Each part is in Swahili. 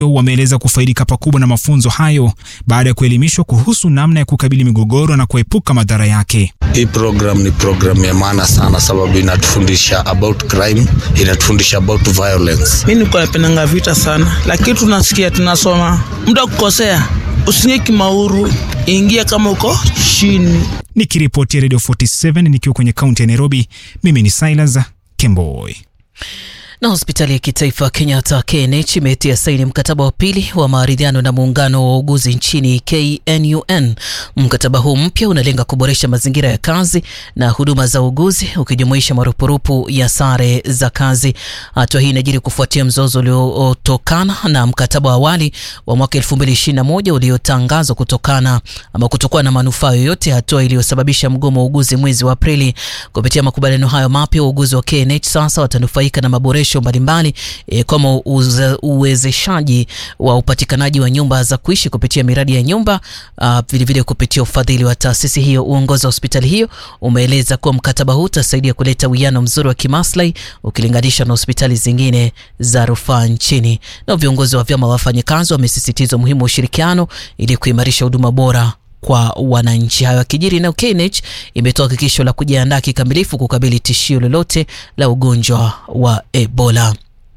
wameeleza kufaidika pakubwa na mafunzo hayo baada ya kuelimishwa kuhusu namna ya kukabili migogoro na kuepuka madhara yake. Hii program ni program ya maana sana sababu inatufundisha about crime, inatufundisha about violence. Mimi niko napenda vita sana, lakini tunasikia tunasoma mtu kukosea usinyeki mauru ingia kama uko chini. Nikiripoti Radio 47 nikiwa kwenye kaunti ya Nairobi, mimi ni Silas Kemboi. Na hospitali ya kitaifa Kenyatta KNH imetia saini mkataba wa pili wa maridhiano na muungano wa wauguzi nchini KNUN. Mkataba huu mpya unalenga kuboresha mazingira ya kazi na huduma za uuguzi ukijumuisha marupurupu ya sare za kazi. Hatua hii inajiri kufuatia mzozo uliotokana na mkataba wa awali wa mwaka 2021 uliotangazwa kutokuwa na manufaa yoyote, hatua iliyosababisha mgomo wa uuguzi mwezi wa Aprili. Kupitia makubaliano hayo mapya, wauguzi wa KNH sasa watanufaika na maboresho mbalimbali kama uwezeshaji wa upatikanaji wa nyumba za kuishi kupitia miradi ya nyumba, vile kupitia ufadhili wa taasisi hiyo. Uongozi wa hospitali hiyo umeeleza kuwa mkataba huu utasaidia kuleta uwiano mzuri wa kimaslahi ukilinganisha na hospitali zingine za rufaa nchini. Na viongozi wa vyama wafanyakazi wamesisitiza umuhimu wa ushirikiano ili kuimarisha huduma bora kwa wananchi. Hayo kijiri na KNH imetoa hakikisho la kujiandaa kikamilifu kukabili tishio lolote la ugonjwa wa Ebola.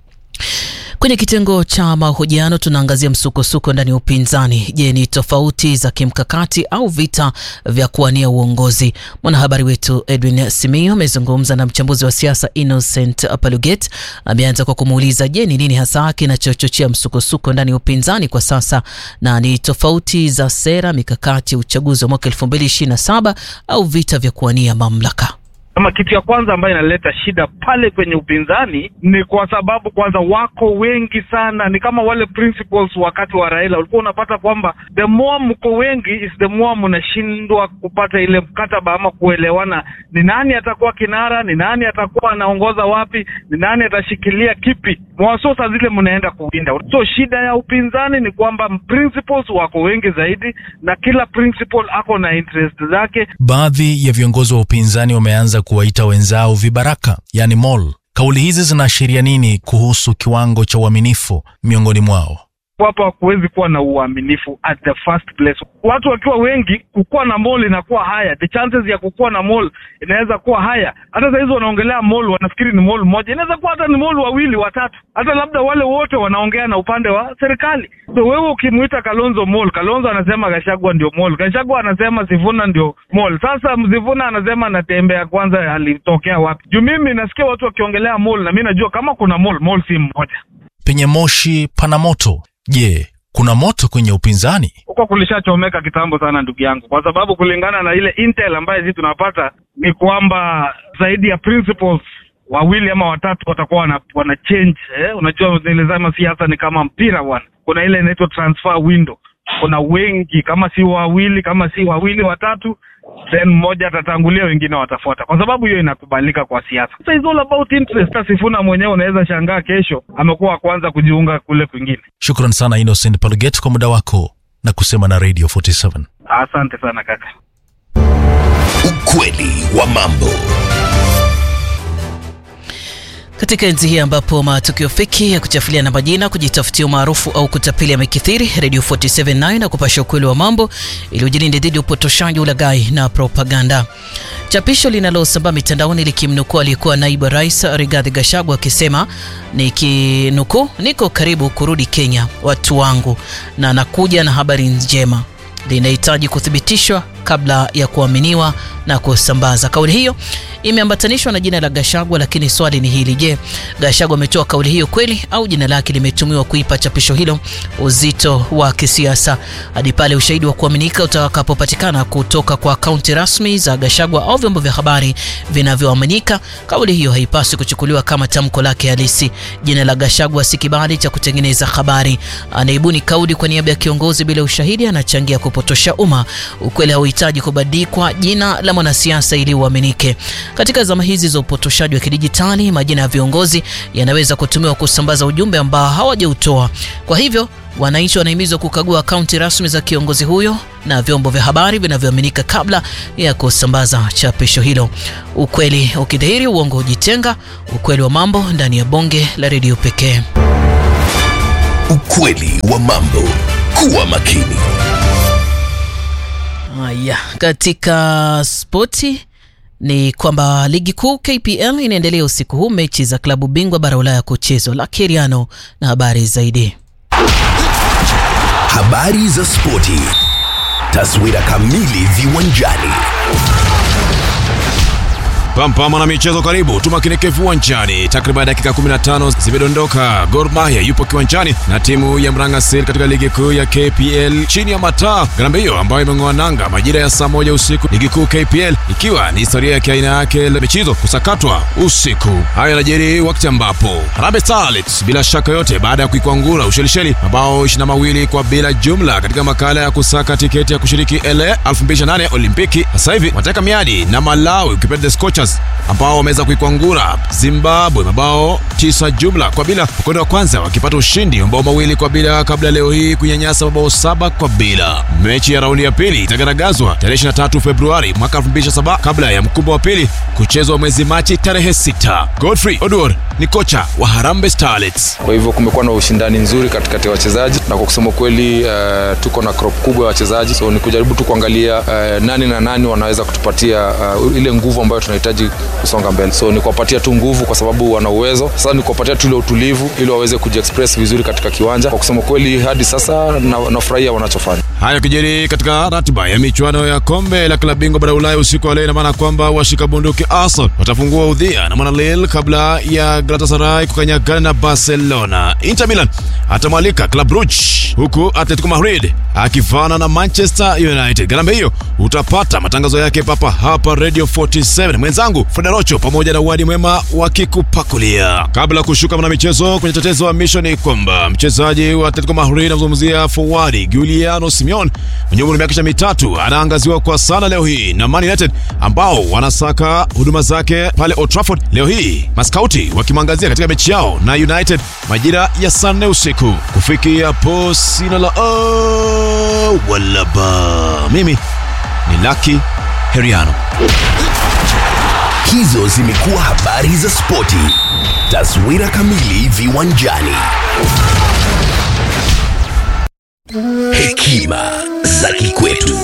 Kwenye kitengo cha mahojiano tunaangazia msukosuko ndani ya upinzani. Je, ni tofauti za kimkakati au vita vya kuwania uongozi? Mwanahabari wetu Edwin Simio amezungumza na mchambuzi wa siasa Innocent Paluget. Ameanza kwa kumuuliza, je, ni nini hasa kinachochochea msukosuko ndani ya upinzani kwa sasa, na ni tofauti za sera, mikakati ya uchaguzi wa mwaka 2027 au vita vya kuwania mamlaka? Kama kitu ya kwanza ambayo inaleta shida pale kwenye upinzani ni kwa sababu kwanza wako wengi sana. Ni kama wale principles wakati wa Raila, ulikuwa unapata kwamba the more mko wengi is the more mnashindwa kupata ile mkataba ama kuelewana ni nani atakuwa kinara, ni nani atakuwa anaongoza wapi, ni nani atashikilia kipi. Mwasosa zile mnaenda kuinda. So shida ya upinzani ni kwamba principles wako wengi zaidi na kila principle ako na interest zake. Baadhi ya viongozi wa upinzani wameanza kuwaita wenzao vibaraka, yani mall. Kauli hizi zinaashiria nini kuhusu kiwango cha uaminifu miongoni mwao? Hapa hakuwezi kuwa na uaminifu at the first place. Watu wakiwa wengi, kukua na mall inakuwa haya. The chances ya kukua na mall inaweza kuwa haya. Hata sasa hizo wanaongelea mall wanafikiri ni mall moja. Inaweza kuwa hata ni mall wawili, watatu. Hata labda wale wote wanaongea na upande wa serikali. So wewe ukimuita Kalonzo mall, Kalonzo anasema Gachagua ndio mall. Gachagua anasema Sifuna ndio mall. Sasa Sifuna anasema Natembeya kwanza alitokea wapi? Juu mimi nasikia watu wakiongelea mall na mimi najua kama kuna mall si mmoja. Penye moshi pana moto. Je, kuna moto kwenye upinzani? Huko kulishachomeka kitambo sana ndugu yangu, kwa sababu kulingana na ile intel ambayo sisi tunapata ni kwamba zaidi ya principles wawili ama watatu watakuwa wana change. Unajua nilizama siasa ni kama mpira bwana. Kuna ile inaitwa transfer window. Kuna wengi, kama si wawili watatu, then mmoja atatangulia, wengine watafuata. Kwa sababu hiyo inakubalika kwa siasa. So it's all about interest. Sifuna mwenyewe unaweza shangaa kesho amekuwa kwanza kujiunga kule kwingine. Shukran sana Innocent Paluget kwa muda wako na kusema na Radio 47. Asante sana kaka. Ukweli wa mambo. Katika enzi hii ambapo matukio feki ya kuchafulia na majina, kujitafutia umaarufu au kutapeli yamekithiri, Radio 47 na kupasha ukweli wa mambo ili ujilinde dhidi ya upotoshaji, ulaghai na propaganda. Chapisho linalosambaa mitandaoni likimnukuu aliyekuwa naibu rais Rigathi Gachagua akisema, nikinukuu, niko karibu kurudi Kenya watu wangu na nakuja na habari njema, linahitaji kuthibitishwa kabla ya kuaminiwa na kusambaza. Kauli hiyo imeambatanishwa na jina la Gachagua, lakini swali ni hili: je, Gachagua ametoa kauli hiyo kweli au jina lake limetumiwa kuipa chapisho hilo uzito wa kisiasa? Hadi pale ushahidi wa kuaminika utakapopatikana kutoka kwa akaunti rasmi za Gachagua au vyombo vya habari vinavyoaminika, kauli hiyo haipaswi kuchukuliwa kama tamko lake halisi. Jina la Gachagua si kibali cha kutengeneza habari. Anaibuni kauli kwa niaba ya kiongozi bila ushahidi, anachangia kupotosha umma. Ukweli hauhitaji kubadikwa jina la mwanasiasa ili uaminike. Katika zama hizi za upotoshaji wa kidijitali, majina ya viongozi yanaweza kutumiwa kusambaza ujumbe ambao hawajautoa. Kwa hivyo, wananchi wanahimizwa kukagua akaunti rasmi za kiongozi huyo na vyombo vya habari vinavyoaminika kabla ya kusambaza chapisho hilo. Ukweli ukidhihiri, uongo hujitenga. Ukweli wa mambo ndani ya bonge la redio pekee. Ukweli wa mambo. Kuwa makini. Haya, katika spoti ni kwamba ligi kuu KPL inaendelea usiku huu, mechi za klabu bingwa bara Ulaya kuchezwa. La Keriano na habari zaidi. Habari za spoti. Taswira kamili viwanjani. Pampama na michezo karibu, tumakinike viwanjani. Takriban dakika 15 zimedondoka. Gor Mahia yupo kiwanjani na timu ya Mrangasil katika ligi kuu ya KPL chini ya mataa Grambio ambayo imeng'oa nanga majira ya saa 1 usiku. Ligi kuu KPL ikiwa ni historia ya aina yake la michezo kusakatwa usiku. Haya yanajiri wakati ambapo Harambee Starlets bila shaka yote baada ya kuikwangura Ushelisheli mabao 22 kwa bila jumla katika makala ya kusaka tiketi ya kushiriki LA 2008 Olimpiki, sasa hivi wataka miadi na Malawi ukipenda Scorchers ambao wameweza kuikwangura Zimbabwe mabao 9 jumla kwa bila, mkondo wa kwanza wakipata ushindi mabao 2 kwa bila kabla leo hii kunyanyasa mabao 7 kwa bila. Mechi ya raundi ya pili itagaragazwa tarehe 23 Februari mwaka 2007 kabla ya mkubwa wa pili kuchezwa mwezi Machi tarehe 6. Godfrey Oduor ni kocha wa Harambee Starlets. Kwa hivyo kumekuwa na ushindani nzuri katikati ya wachezaji, na kwa kusema kweli tuko na crop kubwa ya wachezaji, so ni kujaribu tu kuangalia nani na nani wanaweza kutupatia ile nguvu ambayo tunahitaji kusonga mbele. So ni kuwapatia tu nguvu kwa sababu wana uwezo. Sasa ni kuwapatia tu ile utulivu ili waweze kujiexpress vizuri katika kiwanja. Kwa kusema kweli hadi sasa nafurahia wanachofanya. Haya kijiri katika ratiba ya michuano ya kombe la klabu bingwa bara Ulaya usiku wa leo, na maana kwamba washika bunduki Arsenal watafungua udhia na Lille kabla ya Galatasaray kukanyagana na Barcelona. Inter Milan atamwalika Club Brugge, huku Atletico Madrid akivana na Manchester United. Garambe hiyo utapata matangazo yake papa hapa Radio 47. Mwenzangu Federocho pamoja na Wadi Mwema wakikupakulia. Kabla kushuka na michezo kwenye tetezo wa mission ni kwamba mchezaji wa Atletico Madrid anazungumzia forward Giuliano Simeone mwenye umri wa miaka 3 anaangaziwa kwa sana leo hii na Man United ambao wanasaka huduma zake pale Old Trafford leo hii, maskauti wakimwangazia katika mechi yao na United majira ya saa 4 usiku. Kufikia hapo sina la wala ba. Mimi ni Lucky Heriano. Hizo zimekuwa habari za spoti. Taswira kamili viwanjani. Hekima za kikwetu.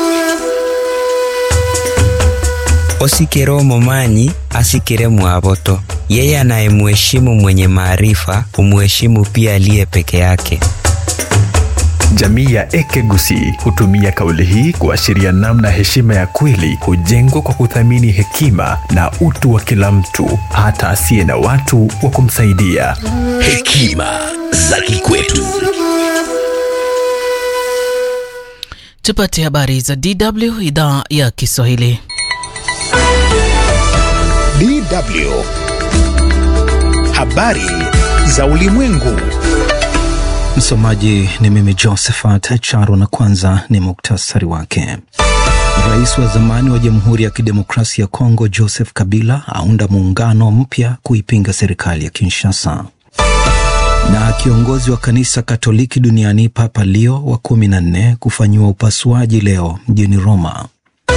Osikero momanyi asikere mwaboto. Yeye anayemheshimu mwenye maarifa humheshimu pia aliye peke yake. Jamii ya Ekegusi hutumia kauli hii kuashiria namna heshima ya kweli hujengwa kwa kuthamini hekima na utu wa kila mtu, hata asiye na watu wa kumsaidia. Hekima za kikwetu. Tupate habari za DW idhaa ya Kiswahili. DW. Habari za ulimwengu. Msomaji ni mimi Josephat Charo, na kwanza ni muktasari wake. Rais wa zamani wa Jamhuri ya Kidemokrasia ya Kongo Joseph Kabila aunda muungano mpya kuipinga serikali ya Kinshasa. Na kiongozi wa kanisa Katoliki duniani Papa Leo wa 14 kufanyiwa upasuaji leo mjini Roma.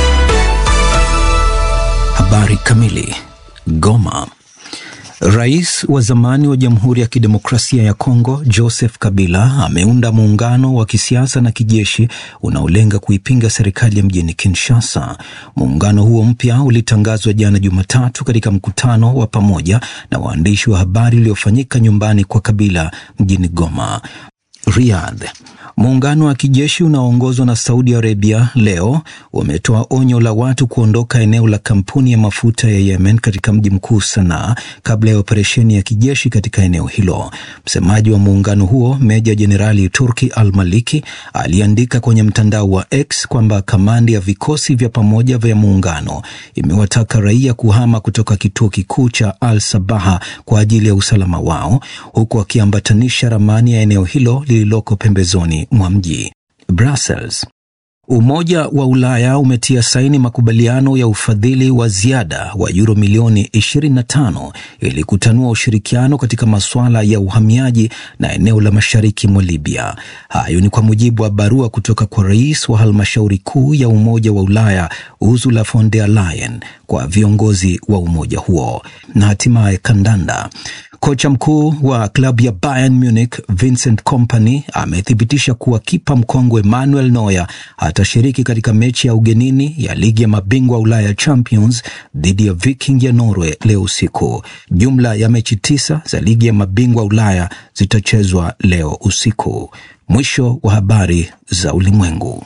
Habari kamili. Goma. Rais wa zamani wa Jamhuri ya Kidemokrasia ya Kongo Joseph Kabila ameunda muungano wa kisiasa na kijeshi unaolenga kuipinga serikali ya mjini Kinshasa. Muungano huo mpya ulitangazwa jana Jumatatu katika mkutano wa pamoja na waandishi wa habari uliofanyika nyumbani kwa Kabila mjini Goma. Riyadh. Muungano wa kijeshi unaoongozwa na Saudi Arabia leo umetoa onyo la watu kuondoka eneo la kampuni ya mafuta ya Yemen katika mji mkuu Sanaa kabla ya operesheni ya kijeshi katika eneo hilo. Msemaji wa muungano huo Meja Jenerali Turki Al-Maliki aliandika kwenye mtandao wa X kwamba kamandi ya vikosi vya pamoja vya muungano imewataka raia kuhama kutoka kituo kikuu cha Al-Sabaha kwa ajili ya usalama wao, huku akiambatanisha ramani ya eneo hilo lililoko pembezoni mwa mji. Brussels. Umoja wa Ulaya umetia saini makubaliano ya ufadhili wa ziada wa euro milioni 25 ili kutanua ushirikiano katika masuala ya uhamiaji na eneo la mashariki mwa Libya. Hayo ni kwa mujibu wa barua kutoka kwa rais wa halmashauri kuu ya Umoja wa Ulaya Ursula von der Leyen kwa viongozi wa umoja huo. Na hatimaye kandanda. Kocha mkuu wa klabu ya Bayern Munich Vincent Kompany amethibitisha kuwa kipa mkongwe Manuel Neuer atashiriki katika mechi ya ugenini ya ligi ya mabingwa Ulaya Champions dhidi ya Viking ya Norway leo usiku. Jumla ya mechi 9 za ligi ya mabingwa Ulaya zitachezwa leo usiku. Mwisho wa habari za ulimwengu.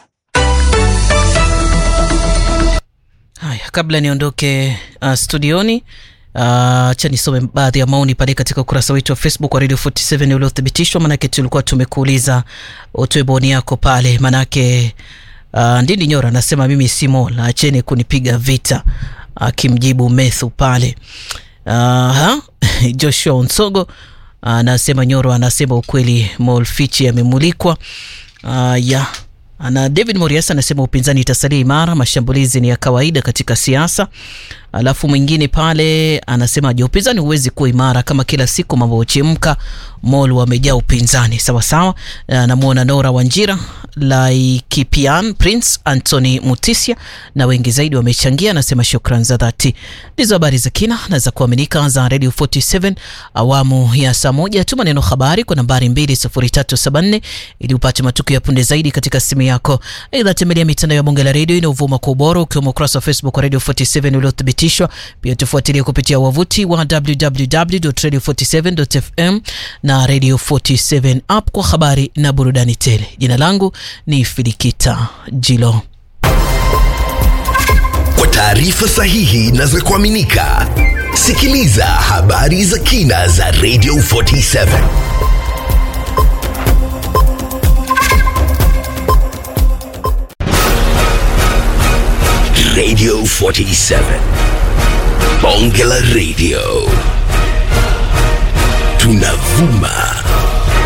Haya, kabla niondoke studioni, acha nisome baadhi ya maoni pale katika ukurasa wetu wa Facebook wa Radio 47 uliothibitishwa. Manake tulikuwa tumekuuliza utoe boni yako pale. Manake Ndindi Nyora anasema mimi si mol, acheni kunipiga vita, akimjibu Methu pale. Joshua Onsogo anasema Nyoro anasema ukweli, mol fichi yamemulikwa. Ana David Moriasa anasema upinzani itasalia imara, mashambulizi ni ya kawaida katika siasa. Alafu mwingine pale anasema je, upinzani huwezi kuwa imara kama kila siku mambo huchemka, mall wamejaa upinzani. Sawa sawa. Namuona Nora Wanjira, Laikipian, Prince Anthony Mutisia na wengi zaidi wamechangia. Anasema shukrani za dhati. Ndizo habari za kina na za kuaminika za Radio 47 awamu ya saa 1. Tuma neno habari kwa nambari 20374 ili upate matukio ya punde zaidi katika simu yako. Aidha tembelea mitandao ya Bonge la Radio inayovuma kwa ubora ukiwemo ukurasa wa Facebook wa Radio 47 uliothibitishwa. Pia tufuatilie kupitia wavuti wa www.radio47.fm na Radio 47 app kwa habari na burudani tele. Jina langu ni Filikita Jilo. Kwa taarifa sahihi na za kuaminika, sikiliza habari za kina za Radio 47. Radio 47. Bonge la Radio. Tunavuma